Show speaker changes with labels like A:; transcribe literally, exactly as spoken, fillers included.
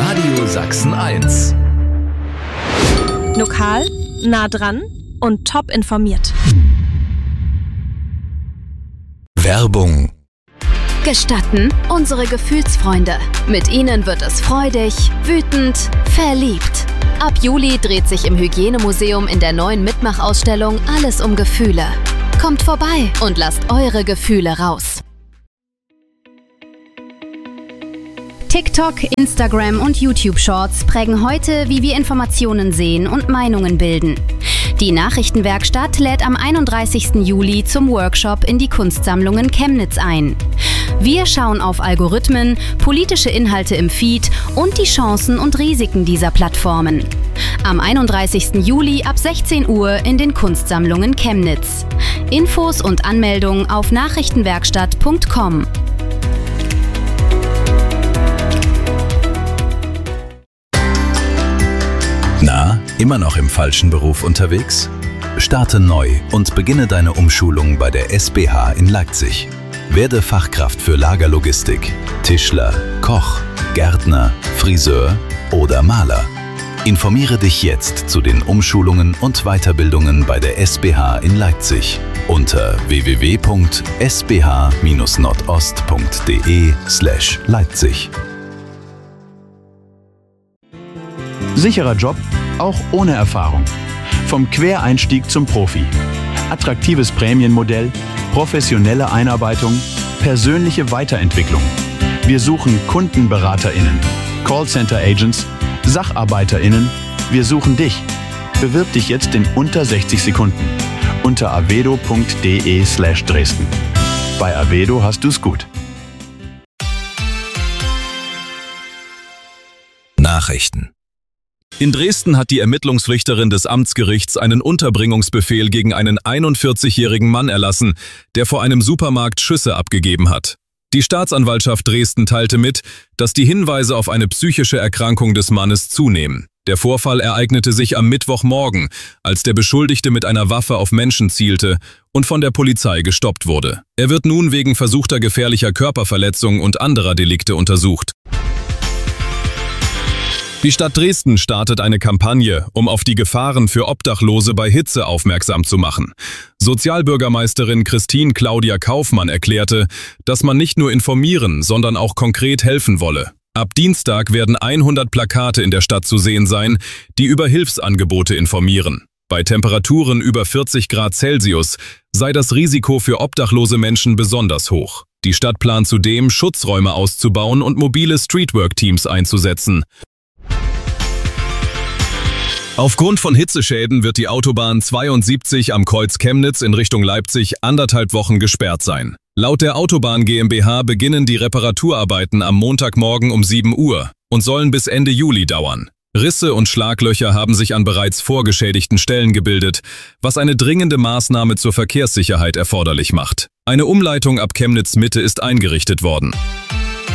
A: Radio Sachsen eins.
B: Lokal, nah dran und top informiert.
A: Werbung.
C: Gestatten, unsere Gefühlsfreunde. Mit ihnen wird es freudig, wütend, verliebt. Ab Juli dreht sich im Hygienemuseum in der neuen Mitmachausstellung alles um Gefühle. Kommt vorbei und lasst eure Gefühle raus. TikTok, Instagram und YouTube-Shorts prägen heute, wie wir Informationen sehen und Meinungen bilden. Die Nachrichtenwerkstatt lädt am einunddreißigsten Juli zum Workshop in die Kunstsammlungen Chemnitz ein. Wir schauen auf Algorithmen, politische Inhalte im Feed und die Chancen und Risiken dieser Plattformen. Am einunddreißigsten Juli ab sechzehn Uhr in den Kunstsammlungen Chemnitz. Infos und Anmeldung auf nachrichtenwerkstatt punkt com.
A: Na, immer noch im falschen Beruf unterwegs? Starte neu und beginne deine Umschulung bei der S B H in Leipzig. Werde Fachkraft für Lagerlogistik, Tischler, Koch, Gärtner, Friseur oder Maler. Informiere dich jetzt zu den Umschulungen und Weiterbildungen bei der S B H in Leipzig unter w w w punkt s b h dash nordost punkt d e slash Leipzig.
D: Sicherer Job, auch ohne Erfahrung. Vom Quereinstieg zum Profi. Attraktives Prämienmodell, professionelle Einarbeitung, persönliche Weiterentwicklung. Wir suchen KundenberaterInnen, Callcenter-Agents, SacharbeiterInnen. Wir suchen dich. Bewirb dich jetzt in unter sechzig Sekunden unter avedo punkt d e slash Dresden. Bei Avedo hast du's gut.
A: Nachrichten.
E: In Dresden hat die Ermittlungsrichterin des Amtsgerichts einen Unterbringungsbefehl gegen einen einundvierzigjährigen Mann erlassen, der vor einem Supermarkt Schüsse abgegeben hat. Die Staatsanwaltschaft Dresden teilte mit, dass die Hinweise auf eine psychische Erkrankung des Mannes zunehmen. Der Vorfall ereignete sich am Mittwochmorgen, als der Beschuldigte mit einer Waffe auf Menschen zielte und von der Polizei gestoppt wurde. Er wird nun wegen versuchter gefährlicher Körperverletzung und anderer Delikte untersucht. Die Stadt Dresden startet eine Kampagne, um auf die Gefahren für Obdachlose bei Hitze aufmerksam zu machen. Sozialbürgermeisterin Christine Claudia Kaufmann erklärte, dass man nicht nur informieren, sondern auch konkret helfen wolle. Ab Dienstag werden hundert Plakate in der Stadt zu sehen sein, die über Hilfsangebote informieren. Bei Temperaturen über vierzig Grad Celsius sei das Risiko für obdachlose Menschen besonders hoch. Die Stadt plant zudem, Schutzräume auszubauen und mobile Streetwork-Teams einzusetzen. Aufgrund von Hitzeschäden wird die Autobahn zweiundsiebzig am Kreuz Chemnitz in Richtung Leipzig anderthalb Wochen gesperrt sein. Laut der Autobahn GmbH beginnen die Reparaturarbeiten am Montagmorgen um sieben Uhr und sollen bis Ende Juli dauern. Risse und Schlaglöcher haben sich an bereits vorgeschädigten Stellen gebildet, was eine dringende Maßnahme zur Verkehrssicherheit erforderlich macht. Eine Umleitung ab Chemnitz Mitte ist eingerichtet worden.